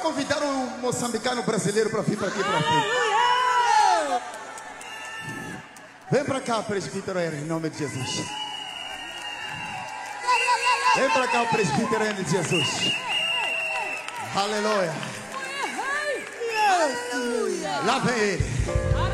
convidar um moçambicano brasileiro para vir para aqui para frente. Vem para cá, presbítero Henry, em nome de Jesus. Vem para cá, presbítero Henry de Jesus. Aleluia. Lá vem ele.